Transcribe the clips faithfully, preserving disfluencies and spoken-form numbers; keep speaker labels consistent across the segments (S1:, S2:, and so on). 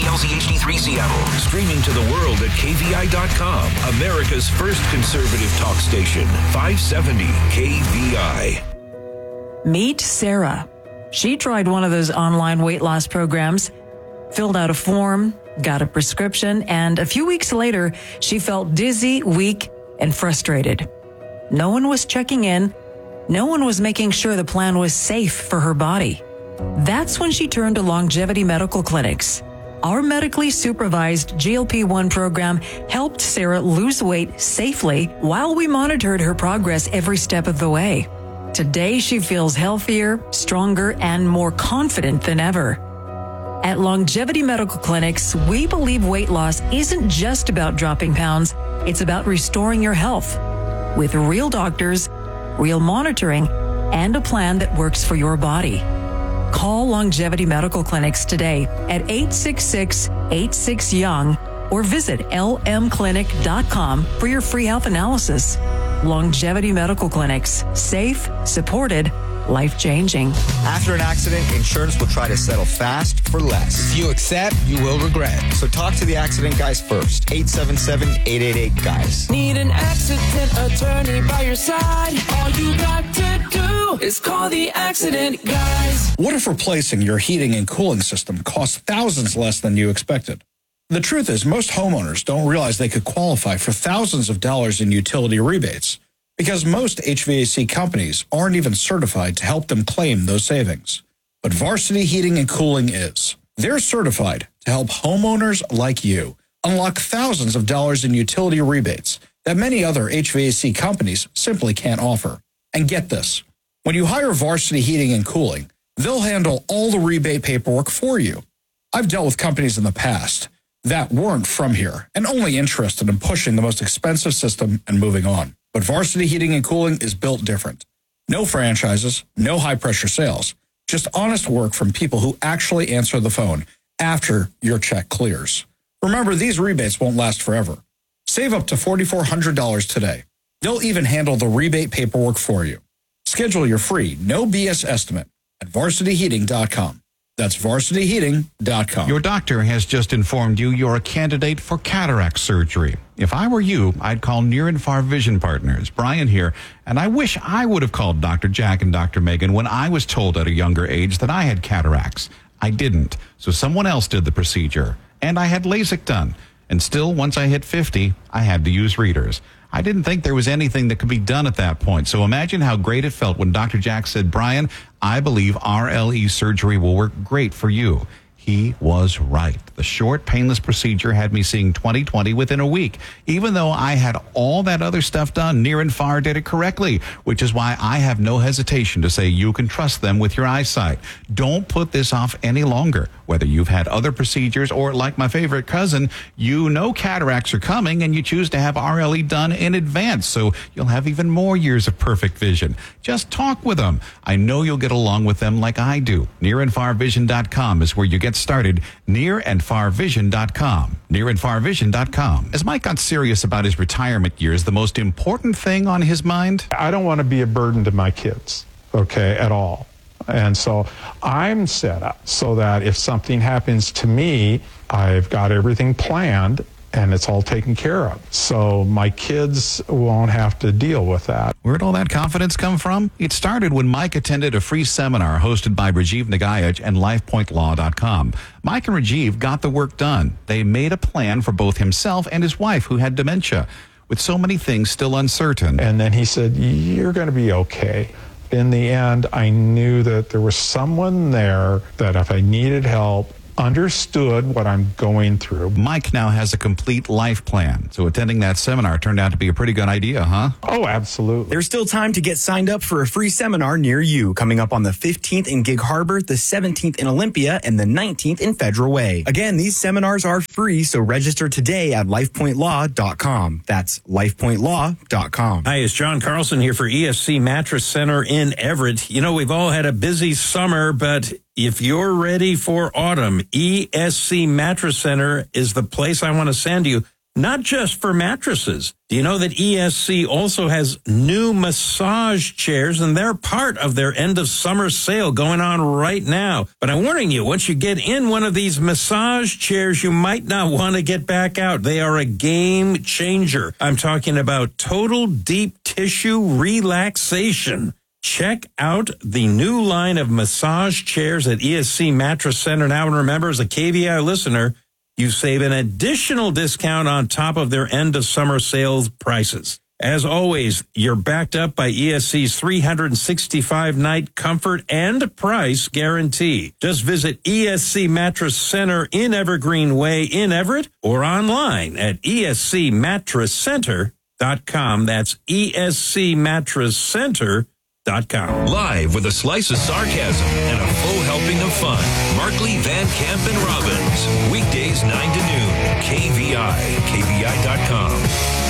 S1: L Z H D three Seattle. Streaming to the world at K V I dot com. America's first conservative talk station. five seventy K V I.
S2: Meet Sarah. She tried one of those online weight loss programs, filled out a form, got a prescription, and a few weeks later, she felt dizzy, weak, and frustrated. No one was checking in. No one was making sure the plan was safe for her body. That's when she turned to Longevity Medical Clinics. Our medically supervised G L P one program helped Sarah lose weight safely while we monitored her progress every step of the way. Today, she feels healthier, stronger, and more confident than ever. At Longevity Medical Clinics, we believe weight loss isn't just about dropping pounds, it's about restoring your health. With real doctors, real monitoring, and a plan that works for your body. Call Longevity Medical Clinics today at eight six six, eight six, YOUNG or visit L M clinic dot com for your free health analysis. Longevity Medical Clinics. Safe, supported, life-changing.
S3: After an accident, insurance will try to settle fast for less.
S4: If you accept, you will regret.
S3: So talk to the accident guys first. eight seven seven, eight eight eight, GUYS.
S5: Need an accident attorney by your side? All you got to do is call the accident guys.
S6: What if replacing your heating and cooling system costs thousands less than you expected? The truth is, most homeowners don't realize they could qualify for thousands of dollars in utility rebates because most H V A C companies aren't even certified to help them claim those savings. But Varsity Heating and Cooling is. They're certified to help homeowners like you unlock thousands of dollars in utility rebates that many other H V A C companies simply can't offer. And get this, when you hire Varsity Heating and Cooling, they'll handle all the rebate paperwork for you. I've dealt with companies in the past that weren't from here and only interested in pushing the most expensive system and moving on. But Varsity Heating and Cooling is built different. No franchises, no high-pressure sales, just honest work from people who actually answer the phone after your check clears. Remember, these rebates won't last forever. Save up to four thousand four hundred dollars today. They'll even handle the rebate paperwork for you. Schedule your free, no B S estimate at varsity heating dot com. That's varsity heating dot com.
S7: Your doctor has just informed you you're a candidate for cataract surgery. If I were you, I'd call Near and Far Vision Partners. Brian here, and I wish I would have called Doctor Jack and Doctor Megan when I was told at a younger age that I had cataracts. I didn't, so someone else did the procedure, and I had LASIK done. And still, once I hit fifty, I had to use readers. I didn't think there was anything that could be done at that point. So imagine how great it felt when Doctor Jack said, Brian, I believe R L E surgery will work great for you. He was right. The short, painless procedure had me seeing twenty twenty within a week. Even though I had all that other stuff done, Near and Far did it correctly, which is why I have no hesitation to say you can trust them with your eyesight. Don't put this off any longer. Whether you've had other procedures or, like my favorite cousin, you know cataracts are coming and you choose to have R L E done in advance, so you'll have even more years of perfect vision. Just talk with them. I know you'll get along with them like I do. near and far vision dot com is where you get started. near and far vision dot com. near and far vision dot com. As Mike got serious about his retirement years, the most important thing on his mind?
S8: I don't want to be a burden to my kids, okay, at all. And so I'm set up so that if something happens to me, I've got everything planned and it's all taken care of. So my kids won't have to deal with that.
S7: Where'd all that confidence come from? It started when Mike attended a free seminar hosted by Rajiv Nagayaj and life point law dot com. Mike and Rajiv got the work done. They made a plan for both himself and his wife, who had dementia, with so many things still uncertain.
S8: And then he said, you're going to be okay. In the end, I knew that there was someone there that if I needed help, understood what I'm going through.
S7: Mike now has a complete life plan, so attending that seminar turned out to be a pretty good idea, huh?
S8: Oh, absolutely.
S9: There's still time to get signed up for a free seminar near you, coming up on the fifteenth in Gig Harbor, the seventeenth in Olympia, and the nineteenth in Federal Way. Again, these seminars are free, so register today at life point law dot com. That's life point law dot com.
S10: Hi, it's John Carlson here for E S C Mattress Center in Everett. You know, we've all had a busy summer, but if you're ready for autumn, E S C Mattress Center is the place I want to send you. not just for mattresses. Do you know that E S C also has new massage chairs, and they're part of their end of summer sale going on right now? But I'm warning you, once you get in one of these massage chairs, you might not want to get back out. They are a game changer. I'm talking about total deep tissue relaxation. Check out the new line of massage chairs at E S C Mattress Center now. And remember, as a K V I listener, you save an additional discount on top of their end of summer sales prices. As always, you're backed up by E S C's three hundred sixty-five night comfort and price guarantee. Just visit E S C Mattress Center in Evergreen Way in Everett or online at E S C mattress center dot com. That's E S C mattress center dot com.
S1: Live with a slice of sarcasm and a full helping of fun. Markley, Van Camp, and Robbins. Weekdays nine to noon. K V I. K V I dot com.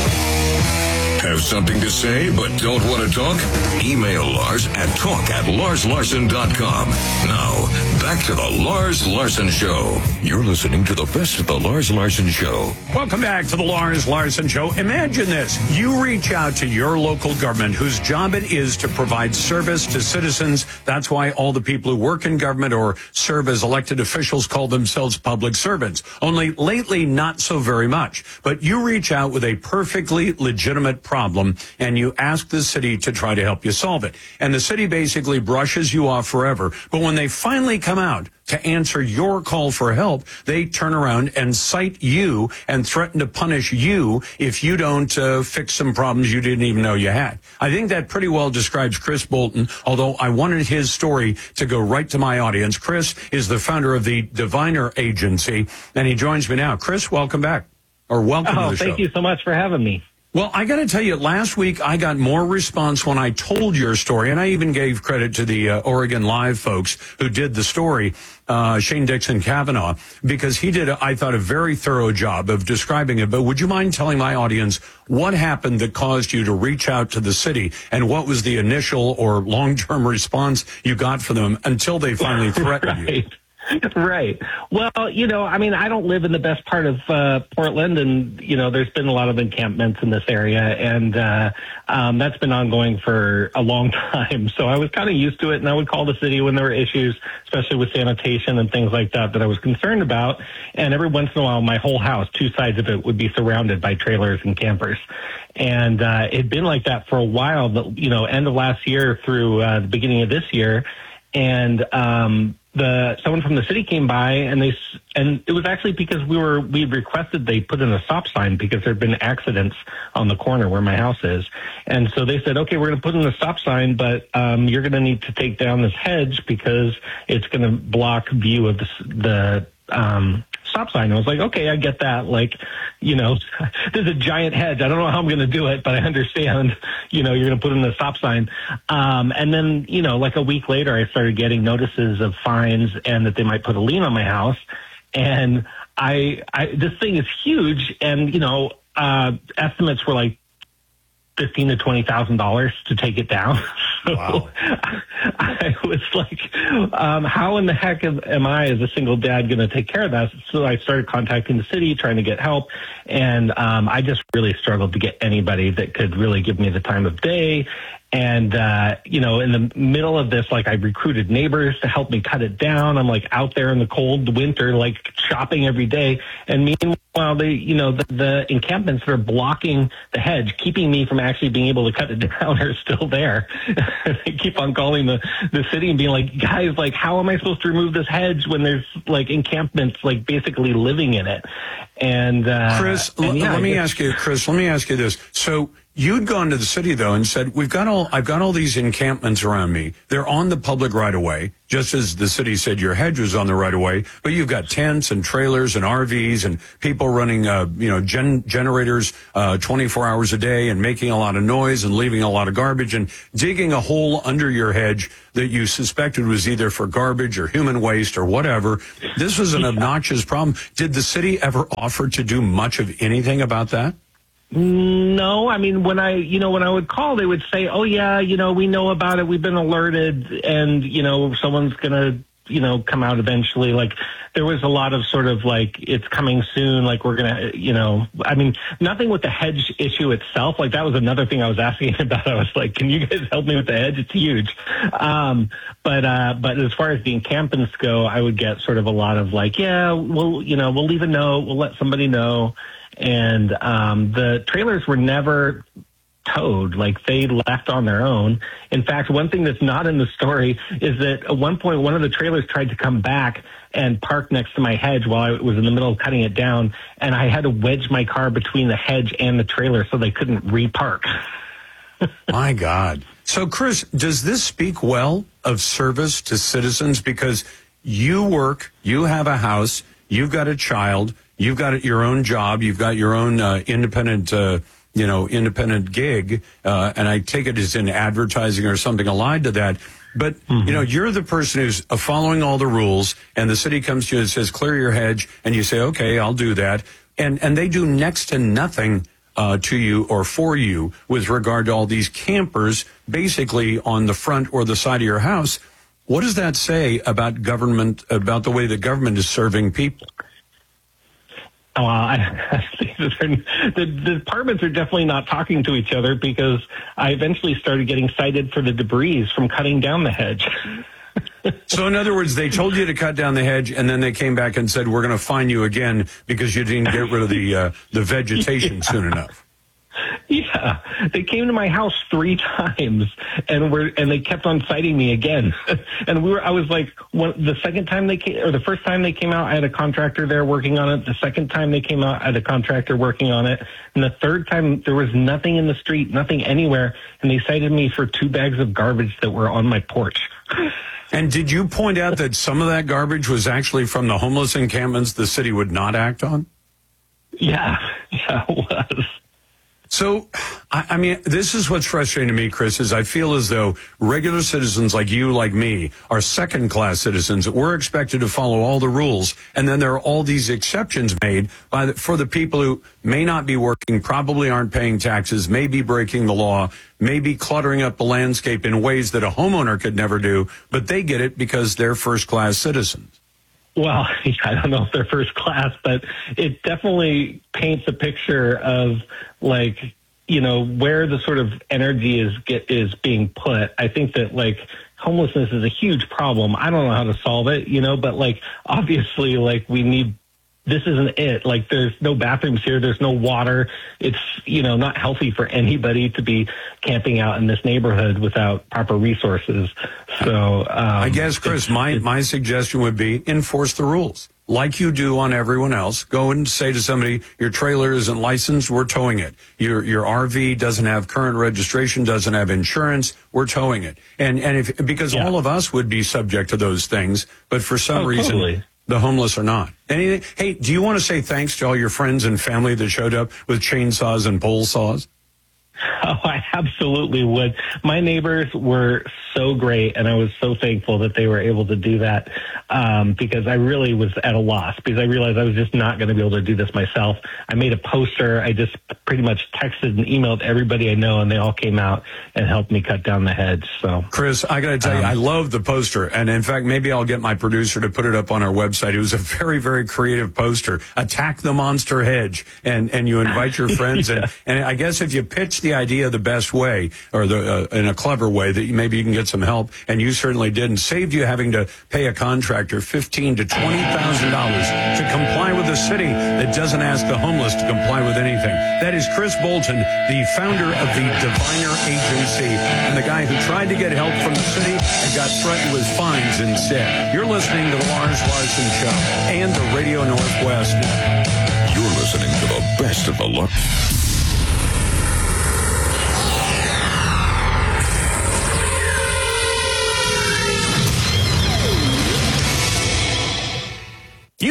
S11: Have something to say but don't want to talk? Email Lars at talk at lars larson dot com. Now, back to the Lars Larson Show. You're listening to the best of the Lars Larson Show.
S12: Welcome back to the Lars Larson Show. Imagine this. You reach out to your local government whose job it is to provide service to citizens. That's why all the people who work in government or serve as elected officials call themselves public servants. Only lately, not so very much. But you reach out with a perfectly legitimate problem, and you ask the city to try to help you solve it. And the city basically brushes you off forever. But when they finally come out to answer your call for help, they turn around and cite you and threaten to punish you if you don't uh, fix some problems you didn't even know you had. I think that pretty well describes Chris Bolton, although I wanted his story to go right to my audience. Chris is the founder of the Diviner Agency, and he joins me now. Chris, welcome back, or welcome
S13: oh,
S12: to the show.
S13: Thank you so much for having me.
S12: Well, I got to tell you, last week I got more response when I told your story, and I even gave credit to the uh, Oregon Live folks who did the story, uh, Shane Dixon Kavanaugh, because he did, a, I thought, a very thorough job of describing it. But would you mind telling my audience what happened that caused you to reach out to the city, and what was the initial or long-term response you got from them until they finally threatened
S13: right.
S12: you?
S13: Right. Well, you know, I mean, I don't live in the best part of uh, Portland, and, you know, there's been a lot of encampments in this area, and uh, um, that's been ongoing for a long time. So I was kind of used to it, and I would call the city when there were issues, especially with sanitation and things like that, that I was concerned about. And every once in a while, my whole house, two sides of it, would be surrounded by trailers and campers. And uh, it'd been like that for a while, but, you know, end of last year through uh, the beginning of this year. And, um, the someone from the city came by, and they and it was actually because we were we requested they put in a stop sign because there had been accidents on the corner where my house is, and so they said, okay, we're going to put in a stop sign, but um, you're going to need to take down this hedge because it's going to block view of the the um, stop sign. I was like, okay, I get that. Like, you know, there's a giant hedge. I don't know how I'm going to do it, but I understand, you know, you're going to put in a stop sign. Um, and then, you know, like a week later, I started getting notices of fines and that they might put a lien on my house. And I, I this thing is huge. And, you know, uh, estimates were like fifteen to twenty thousand dollars to take it down. So wow. I, I was like, um, how in the heck am, am I as a single dad going to take care of that? So I started contacting the city, trying to get help. And um, I just really struggled to get anybody that could really give me the time of day. And, uh, you know, in the middle of this, like, I recruited neighbors to help me cut it down. I'm like out there in the cold winter, like shopping every day. And meanwhile, they, you know, the, the encampments that are blocking the hedge, keeping me from actually being able to cut it down, are still there. They keep on calling the, the city and being like, guys, like, how am I supposed to remove this hedge when there's like encampments, like basically living in it? And, uh,
S12: Chris,
S13: and yeah,
S12: l- let me
S13: just,
S12: ask you, Chris, let me ask you this. So, you'd gone to the city, though, and said, we've got all, I've got all these encampments around me. They're on the public right of way, just as the city said your hedge was on the right of way. But you've got tents and trailers and R Vs and people running, uh, you know, gen- generators, uh, twenty-four hours a day and making a lot of noise and leaving a lot of garbage and digging a hole under your hedge that you suspected was either for garbage or human waste or whatever. This was an obnoxious problem. Did the city ever offer to do much of anything about that?
S13: No, I mean, when I, you know, when I would call, they would say, oh, yeah, you know, we know about it. We've been alerted and, you know, someone's going to you know, come out eventually. Like, there was a lot of sort of like, it's coming soon. Like, we're going to, you know, I mean, nothing with the hedge issue itself. Like, that was another thing I was asking about. I was like, can you guys help me with the hedge? It's huge. Um, but, uh, but as far as the encampments go, I would get sort of a lot of like, yeah, we'll, you know, we'll leave a note. We'll let somebody know. And, um, the trailers were never towed. Like, they left on their own. In fact, one thing that's not in the story is that at one point, one of the trailers tried to come back and park next to my hedge while I was in the middle of cutting it down. And I had to wedge my car between the hedge and the trailer so they couldn't repark.
S12: My God. So, Chris, does this speak well of service to citizens? Because you work, you have a house, you've got a child, you've got your own job, you've got your own uh, independent uh you know, independent gig, uh, and I take it as in advertising or something allied to that. But, mm-hmm. you know, you're the person who's uh, following all the rules, and the city comes to you and says, clear your hedge, and you say, okay, I'll do that. And, and they do next to nothing uh, to you or for you with regard to all these campers basically on the front or the side of your house. What does that say about government, about the way the government is serving people?
S13: Well, I, the, the departments are definitely not talking to each other because I eventually started getting cited for the debris from cutting down the hedge.
S12: So, in other words, they told you to cut down the hedge, and then they came back and said, we're going to fine you again because you didn't get rid of the uh, the vegetation yeah. soon enough.
S13: Yeah, they came to my house three times, and were and they kept on citing me again. And we were, I was like, when, the second time they came, or the first time they came out, I had a contractor there working on it. The second time they came out, I had a contractor working on it. And the third time, there was nothing in the street, nothing anywhere, and they cited me for two bags of garbage that were on my porch.
S12: And did you point out that some of that garbage was actually from the homeless encampments the city would not act on?
S13: Yeah, yeah, it was.
S12: So, I, I mean, this is what's frustrating to me, Chris, is I feel as though regular citizens like you, like me, are second-class citizens. We're expected to follow all the rules, and then there are all these exceptions made by the, for the people who may not be working, probably aren't paying taxes, may be breaking the law, may be cluttering up the landscape in ways that a homeowner could never do, but they get it because they're first-class citizens.
S13: Well, I don't know if they're first class, but it definitely paints a picture of, like, you know, where the sort of energy is get, is being put. I think that, like, homelessness is a huge problem. I don't know how to solve it, you know, but, like, obviously, like, we need, this isn't it. Like, there's no bathrooms here. There's no water. It's, you know, not healthy for anybody to be camping out in this neighborhood without proper resources. So, um,
S12: I guess, Chris, my, my suggestion would be enforce the rules like you do on everyone else. Go and say to somebody, your trailer isn't licensed, we're towing it. Your, your R V doesn't have current registration, doesn't have insurance, we're towing it. And, and if, because yeah. all of us would be subject to those things, but for some
S13: oh,
S12: reason,
S13: totally.
S12: the homeless are not. Anything? Hey, do you want to say thanks to all your friends and family that showed up with chainsaws and pole saws?
S13: Oh, I absolutely would. My neighbors were so great, and I was so thankful that they were able to do that um, because I really was at a loss because I realized I was just not going to be able to do this myself. I made a poster. I just pretty much texted and emailed everybody I know, and they all came out and helped me cut down the hedge. So,
S12: Chris, I got to tell um, you, I love the poster, and in fact, maybe I'll get my producer to put it up on our website. It was a very, very creative poster. Attack the monster hedge, and and you invite your friends, yeah. and and I guess if you pitch the idea the best way or the uh, in a clever way that maybe you can get some help, and you certainly did, and saved you having to pay a contractor fifteen to twenty thousand dollars to comply with a city that doesn't ask the homeless to comply with anything. That is Chris Bolton, the founder of the Diviner Agency, and the guy who tried to get help from the city and got threatened with fines instead. You're listening to the Lars Larson Show and the Radio Northwest.
S11: You're listening to the best of the Lars.
S12: You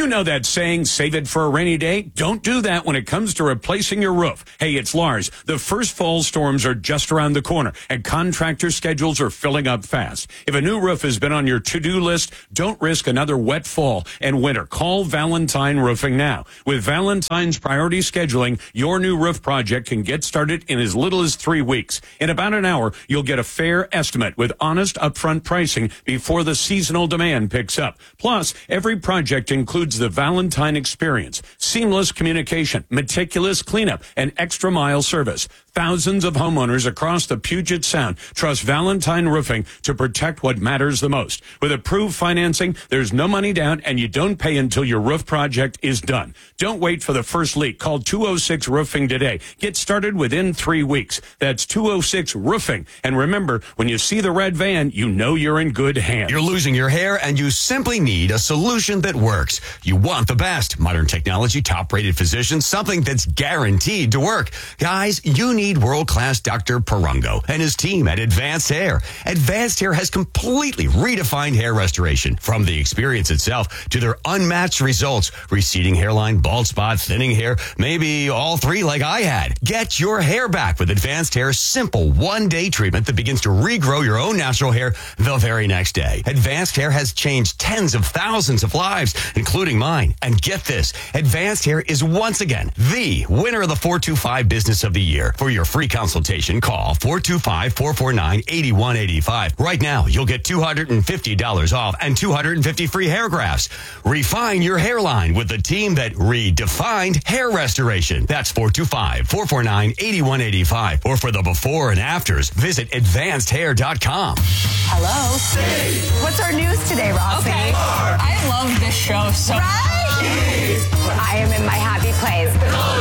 S12: know that saying, save it for a rainy day? Don't do that when it comes to replacing your roof. Hey, it's Lars. The first fall storms are just around the corner, and contractor schedules are filling up fast. If a new roof has been on your to-do list, don't risk another wet fall and winter. Call Valentine Roofing now. With Valentine's priority scheduling, your new roof project can get started in as little as three weeks. In about an hour, you'll get a fair estimate with honest upfront pricing before the seasonal demand picks up. Plus, every project includes the Valentine experience, seamless communication, meticulous cleanup, and extra mile service. Thousands of homeowners across the Puget Sound trust Valentine Roofing to protect what matters the most. With approved financing, there's no money down, and you don't pay until your roof project is done. Don't wait for the first leak. Call two oh six Roofing today. Get started within three weeks. That's two oh six Roofing. And remember, when you see the red van, you know you're in good hands.
S14: You're losing your hair, and you simply need a solution that works. You want the best. Modern technology, top-rated physicians, something that's guaranteed to work. Guys, you need world-class Doctor Perungo and his team at Advanced Hair. Advanced Hair has completely redefined hair restoration. From the experience itself to their unmatched results, receding hairline, bald spot, thinning hair, maybe all three like I had. Get your hair back with Advanced Hair's simple one-day treatment that begins to regrow your own natural hair the very next day. Advanced Hair has changed tens of thousands of lives, including mine. And get this, Advanced Hair is once again the winner of the four two five Business of the Year. For your free consultation, call four two five, four four nine, eight one eight five. Right now, you'll get two hundred fifty dollars off and two hundred fifty free hair grafts. Refine your hairline with the team that redefined hair restoration. That's four two five, four four nine, eight one eight five. Or for the before and afters, visit advanced hair dot com.
S15: Hello. What's our news today, Rossi?
S16: Okay. I love this show so much.
S15: Right? I am in my happy place.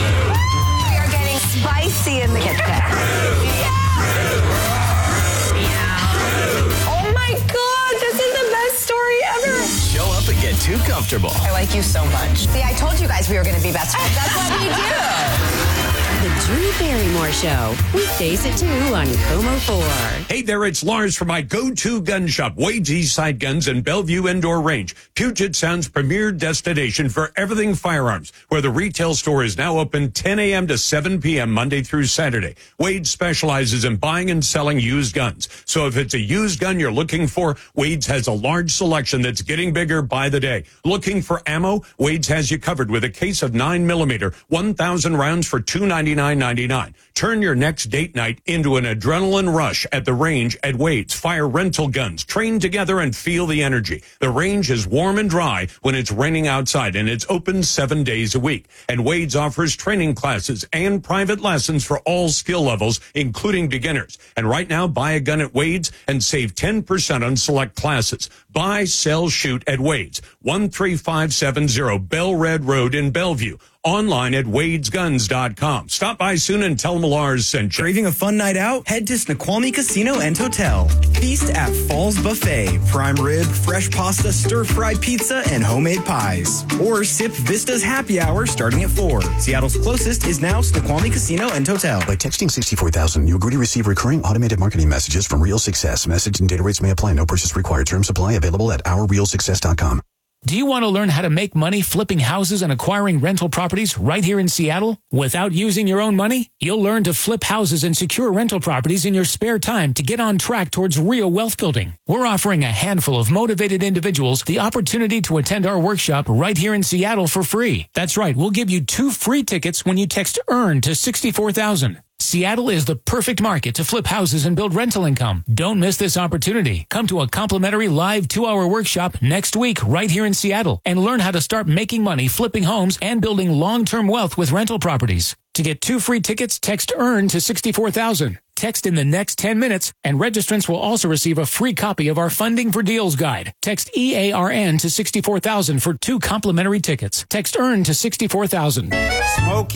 S15: We are getting spicy in the kitchen. Yeah. Oh my God, this is the best story ever.
S14: Show up and get too comfortable.
S15: I like you so much. See, I told you guys we were going to be best friends. That's what we do.
S17: The Drew Barrymore Show, weekdays at two on Como four.
S12: Hey there, it's Lars from my go-to gun shop, Wade's Eastside Guns and Bellevue Indoor Range, Puget Sound's premier destination for everything firearms, where the retail store is now open ten a.m. to seven p.m. Monday through Saturday. Wade specializes in buying and selling used guns. So if it's a used gun you're looking for, Wade's has a large selection that's getting bigger by the day. Looking for ammo? Wade's has you covered with a case of nine millimeter, one thousand rounds for two ninety-nine ninety-nine. Turn your next date night into an adrenaline rush at the range at Wade's. Fire rental guns. Train together and feel the energy. The range is warm and dry when it's raining outside, and it's open seven days a week. And Wade's offers training classes and private lessons for all skill levels, including beginners. And right now, buy a gun at Wade's and save ten percent on select classes. Buy, sell, shoot at Wade's. one three five seven zero Bell Red Road in Bellevue. Online at wades guns dot com. Stop by soon and tell them Lars sent you.
S9: Craving a fun night out? Head to Snoqualmie Casino and Hotel. Feast at Falls Buffet. Prime rib, fresh pasta, stir-fried pizza, and homemade pies. Or sip Vista's happy hour starting at four. Seattle's closest is now Snoqualmie Casino and Hotel.
S18: By texting sixty-four thousand, you agree to receive recurring automated marketing messages from Real Success. Message and data rates may apply. No purchase required. Terms apply. Available at our real success dot com.
S19: Do you want to learn how to make money flipping houses and acquiring rental properties right here in Seattle without using your own money? You'll learn to flip houses and secure rental properties in your spare time to get on track towards real wealth building. We're offering a handful of motivated individuals the opportunity to attend our workshop right here in Seattle for free. That's right, we'll give you two free tickets when you text EARN to sixty-four thousand. Seattle is the perfect market to flip houses and build rental income. Don't miss this opportunity. Come to a complimentary live two-hour workshop next week right here in Seattle and learn how to start making money flipping homes and building long-term wealth with rental properties. To get two free tickets, text EARN to sixty-four thousand. Text in the next ten minutes, and registrants will also receive a free copy of our Funding for Deals guide. Text E A R N to sixty-four thousand for two complimentary tickets. Text EARN to sixty-four thousand.
S9: Smoking